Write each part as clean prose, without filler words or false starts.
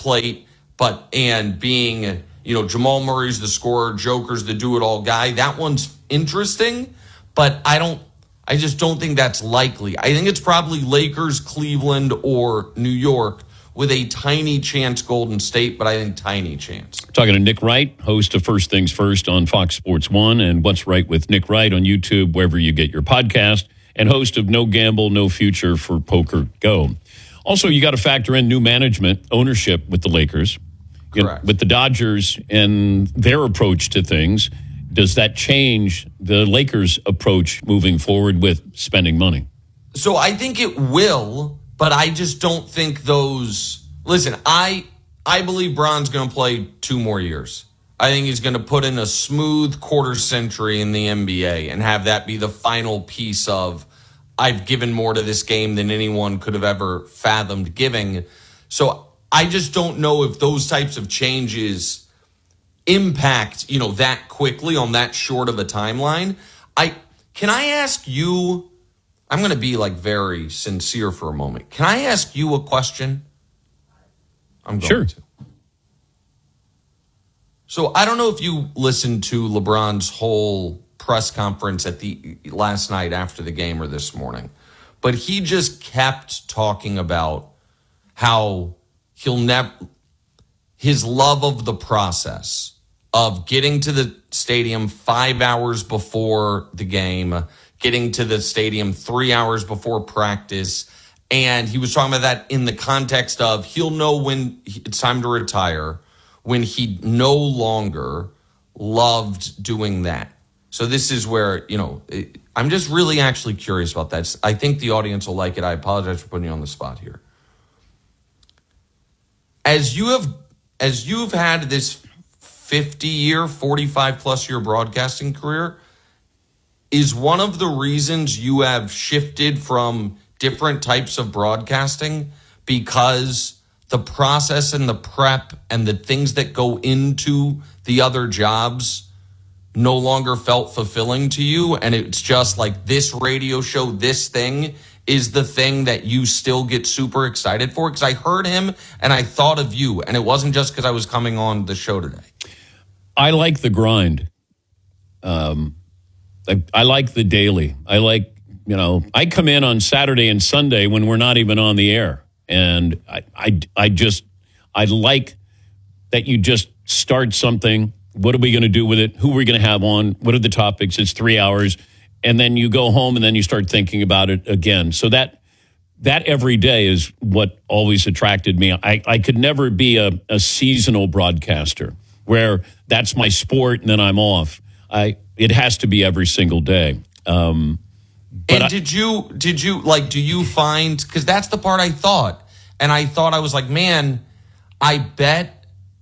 plate, and being, Jamal Murray's the scorer, Joker's the do-it-all guy. That one's interesting, but I just don't think that's likely. I think it's probably Lakers, Cleveland, or New York with a tiny chance Golden State, but I think tiny chance. Talking to Nick Wright, host of First Things First on Fox Sports 1 and What's Right with Nick Wright on YouTube, wherever you get your podcast, and host of No Gamble, No Future for Poker Go. Also, you got to factor in new management, ownership with the Lakers. Correct. With the Dodgers and their approach to things, does that change the Lakers' approach moving forward with spending money? So I think it will, but I just don't think those... Listen, I believe Bron's going to play 2 more years. I think he's going to put in a smooth quarter century in the NBA and have that be the final piece of, I've given more to this game than anyone could have ever fathomed giving. So I just don't know if those types of changes impact, that quickly on that short of a timeline. Can I ask you... I'm going to be very sincere for a moment. Can I ask you a question? I'm going to. So I don't know if you listened to LeBron's whole press conference last night after the game or this morning, but he just kept talking about how his love of the process of getting to the stadium 5 hours before the game, getting to the stadium 3 hours before practice. And he was talking about that in the context of he'll know when it's time to retire, when he no longer loved doing that. So this is where, I'm just really actually curious about that. I think the audience will like it. I apologize for putting you on the spot here. As you've had this 50-year, 45-plus year broadcasting career, is one of the reasons you have shifted from different types of broadcasting because the process and the prep and the things that go into the other jobs no longer felt fulfilling to you, and it's just like this radio show, this thing is the thing that you still get super excited for? Because I heard him and I thought of you, and it wasn't just because I was coming on the show today. I like the grind. I like the daily. I like, I come in on Saturday and Sunday when we're not even on the air. And I like that you just start something. What are we going to do with it? Who are we going to have on? What are the topics? It's 3 hours. And then you go home and then you start thinking about it again. So that every day is what always attracted me. I could never be a seasonal broadcaster where that's my sport and then I'm off. It has to be every single day. And did you do you find, because that's the part I thought, and I thought I was like, man, I bet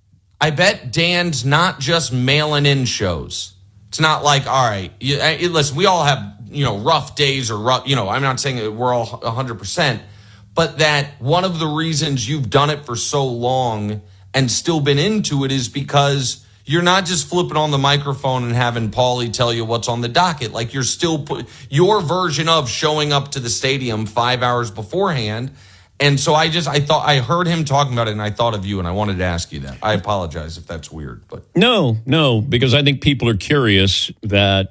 Dan's not just mailing in shows. It's not like, all right, listen, we all have, rough days or rough, I'm not saying that we're all 100%, but that one of the reasons you've done it for so long and still been into it is because you're not just flipping on the microphone and having Paulie tell you what's on the docket. Like, you're still your version of showing up to the stadium 5 hours beforehand. And so I heard him talking about it and I thought of you and I wanted to ask you that. I apologize if that's weird, but no, because I think people are curious that,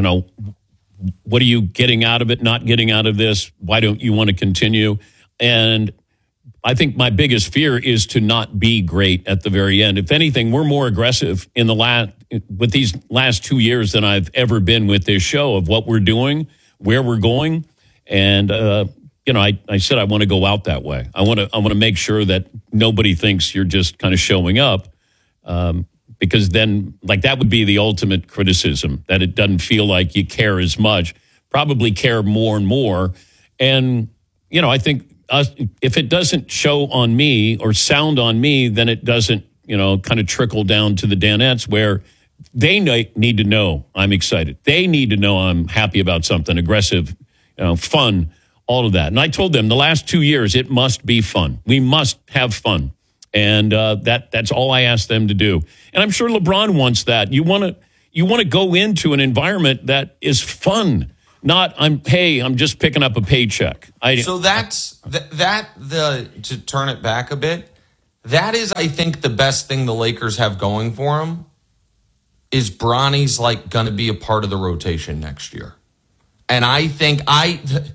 what are you getting out of it, not getting out of this? Why don't you want to continue? And I think my biggest fear is to not be great at the very end. If anything, we're more aggressive with these last 2 years than I've ever been with this show of what we're doing, where we're going. And, I said I want to go out that way. I want to make sure that nobody thinks you're just kind of showing up, because then that would be the ultimate criticism, that it doesn't feel like you care as much, probably care more and more. And, I think, if it doesn't show on me or sound on me, then it doesn't, kind of trickle down to the Danettes where they need to know I'm excited. They need to know I'm happy about something, aggressive, fun, all of that. And I told them the last 2 years, it must be fun. We must have fun. And that's all I asked them to do. And I'm sure LeBron wants that. You want to go into an environment that is fun. Not, I'm just picking up a paycheck. So to turn it back a bit, That is, I think, the best thing the Lakers have going for them is Bronny's like going to be a part of the rotation next year. And I think JJ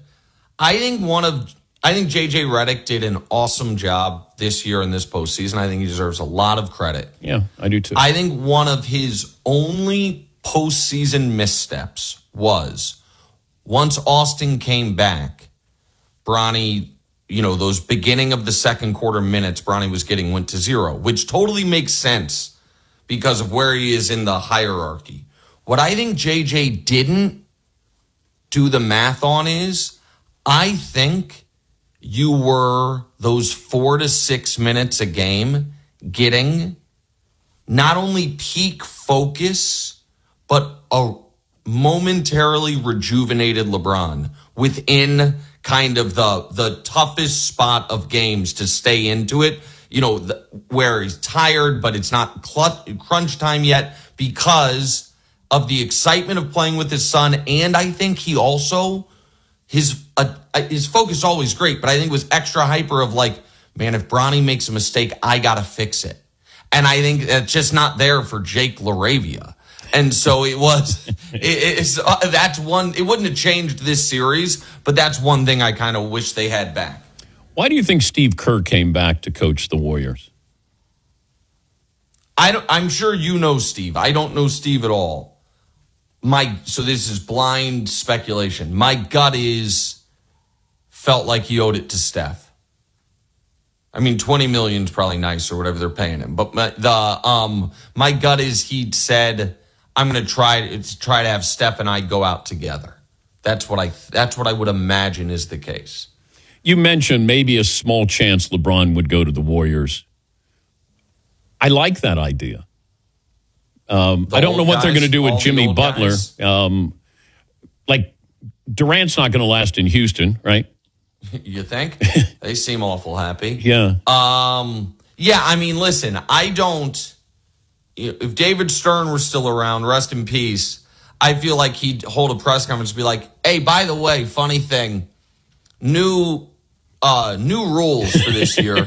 Redick did an awesome job this year in this postseason. I think he deserves a lot of credit. Yeah, I do too. I think one of his only postseason missteps was once Austin came back, Bronny, those beginning of the second quarter minutes Bronny was getting went to 0, which totally makes sense because of where he is in the hierarchy. What I think JJ didn't do the math on is, I think you were those 4 to 6 minutes a game getting not only peak focus, but a momentarily rejuvenated LeBron within kind of the toughest spot of games to stay into it, where he's tired, but it's not crunch time yet because of the excitement of playing with his son. And I think he also, his focus is always great, but I think it was extra hyper of like, man, if Bronny makes a mistake, I got to fix it. And I think that's just not there for Jake LaRavia. And so that's one, it wouldn't have changed this series, but that's one thing I kind of wish they had back. Why do you think Steve Kerr came back to coach the Warriors? I'm sure you know Steve. I don't know Steve at all. So this is blind speculation. My gut felt like he owed it to Steph. I mean, $20 million is probably nice or whatever they're paying him. But my gut is he said, I'm going to try to have Steph and I go out together. That's what I would imagine is the case. You mentioned maybe a small chance LeBron would go to the Warriors. I like that idea. I don't know what they're going to do with Jimmy Butler. Durant's not going to last in Houston, right? You think? They seem awful happy. Yeah. Yeah, I mean, listen, if David Stern were still around, rest in peace, I feel like he'd hold a press conference and be like, hey, by the way, funny thing, new rules for this year.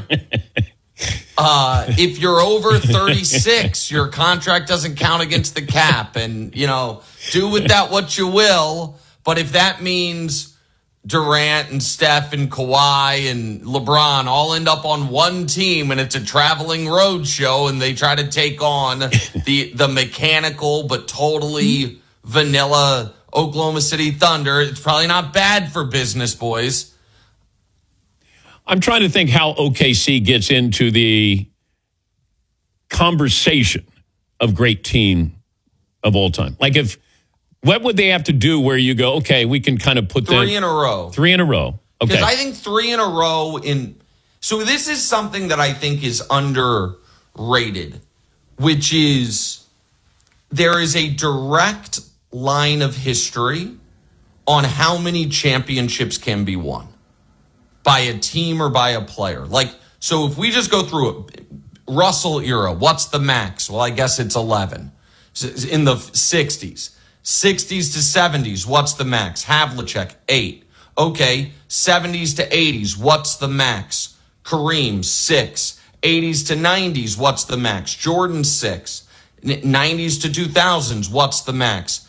If you're over 36, your contract doesn't count against the cap, and do with that what you will. But if that means Durant and Steph and Kawhi and LeBron all end up on one team and it's a traveling road show and they try to take on the mechanical but totally vanilla Oklahoma City Thunder, it's probably not bad for business, boys. I'm trying to think how OKC gets into the conversation of great team of all time. What would they have to do where you go, okay, we can kind of put them 3 in a row. 3 in a row. Okay. Because I think 3 in a row so this is something that I think is underrated, which is there is a direct line of history on how many championships can be won by a team or by a player. So if we just go through it, Russell era, what's the max? Well, I guess it's 11. In the 60s. 60s to 70s, what's the max? Havlicek, 8. Okay, 70s to 80s, what's the max? Kareem, 6. 80s to 90s, what's the max? Jordan, 6. 90s to 2000s, what's the max?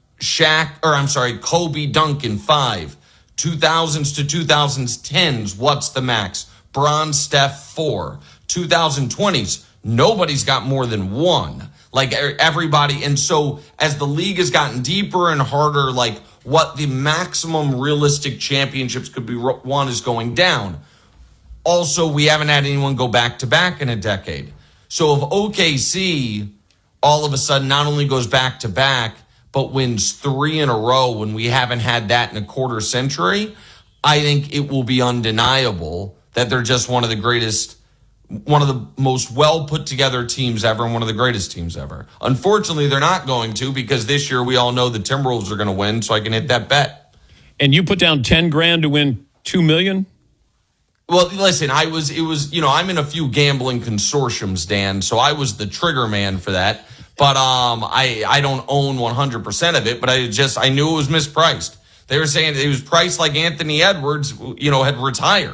Kobe, Duncan, 5. 2000s to 2010s, what's the max? Bron, Steph, 4. 2020s, nobody's got more than 1. Everybody. And so as the league has gotten deeper and harder, what the maximum realistic championships could be won is going down. Also, we haven't had anyone go back-to-back in a decade. So if OKC all of a sudden not only goes back-to-back, but wins 3 in a row when we haven't had that in a quarter century, I think it will be undeniable that they're just one of the most well put together teams ever and one of the greatest teams ever. Unfortunately, they're not going to, because this year we all know the Timberwolves are going to win, so I can hit that bet. And you put down $10,000 to win $2 million? Well, listen, I'm in a few gambling consortiums, Dan, so I was the trigger man for that. But I don't own 100% of it, but I knew it was mispriced. They were saying it was priced like Anthony Edwards, had retired.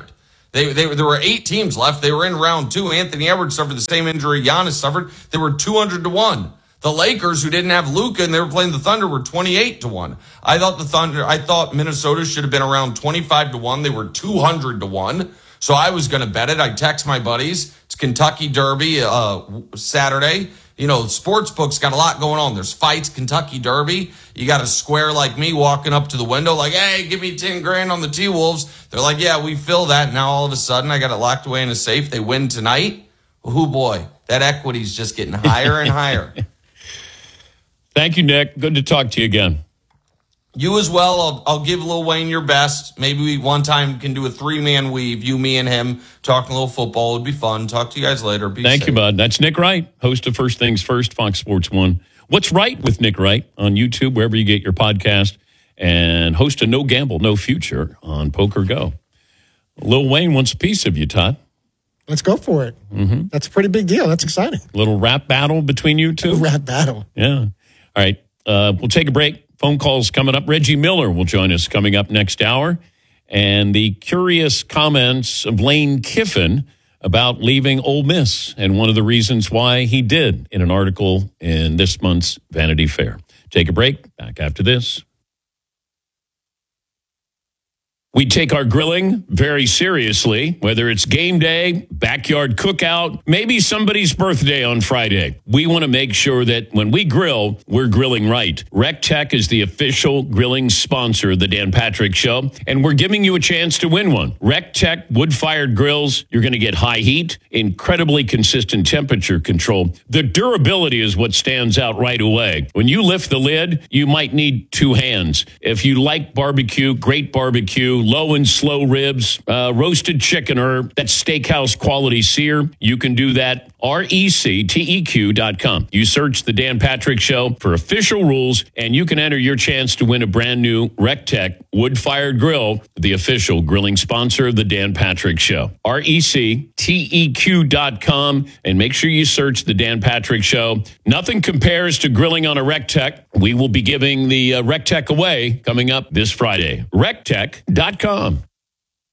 There were 8 teams left. They were in round 2. Anthony Edwards suffered the same injury Giannis suffered. They were 200-1. The Lakers, who didn't have Luka and they were playing the Thunder, were 28-1. I thought Minnesota should have been around 25-1. They were 200-1. So I was going to bet it. I text my buddies. It's Kentucky Derby Saturday. You know, sports books got a lot going on. There's fights, Kentucky Derby. You got a square like me walking up to the window like, hey, give me 10 grand on the T-Wolves. They're like, yeah, we fill that. Now all of a sudden I got it locked away in a safe. They win tonight. Oh, boy, that equity's just getting higher and higher. Thank you, Nick. Good to talk to you again. You as well. I'll give Lil Wayne your best. Maybe we one time can do a 3-man weave. You, me, and him talking a little football. It would be fun. Talk to you guys later. Thank you, bud. That's Nick Wright, host of First Things First, Fox Sports 1. What's Right with Nick Wright on YouTube, wherever you get your podcast, and host of No Gamble, No Future on Poker Go. Lil Wayne wants a piece of you, Todd. Let's go for it. Mm-hmm. That's a pretty big deal. That's exciting. Little rap battle between you two? Rap battle. Yeah. All right. We'll take a break. Phone calls coming up. Reggie Miller will join us coming up next hour. And the curious comments of Lane Kiffin about leaving Ole Miss and one of the reasons why he did in an article in this month's Vanity Fair. Take a break. Back after this. We take our grilling very seriously, whether it's game day, backyard cookout, maybe somebody's birthday on Friday. We want to make sure that when we grill, we're grilling right. RecTech is the official grilling sponsor of the Dan Patrick Show, and we're giving you a chance to win one. RecTech wood-fired grills, you're going to get high heat, incredibly consistent temperature control. The durability is what stands out right away. When you lift the lid, you might need 2 hands. If you like barbecue, great barbecue, low and slow ribs, roasted chicken, or that steakhouse quality sear, you can do that. RecTeq.com. You search the Dan Patrick Show for official rules, and you can enter your chance to win a brand new RecTech wood-fired grill, the official grilling sponsor of the Dan Patrick Show. RecTeq.com, and make sure you search the Dan Patrick Show. Nothing compares to grilling on a RecTech. We will be giving the RecTech away coming up this Friday. RecTeq.com.